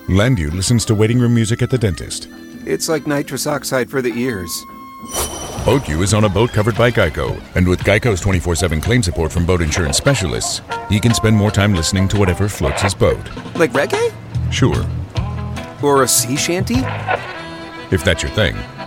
Landu listens to waiting room music at the dentist. It's like nitrous oxide for the ears. BoatU is on a boat covered by Geico, and with Geico's 24/7 claim support from boat insurance specialists, he can spend more time listening to whatever floats his boat. Like reggae? Sure, Or a sea shanty? if that's your thing.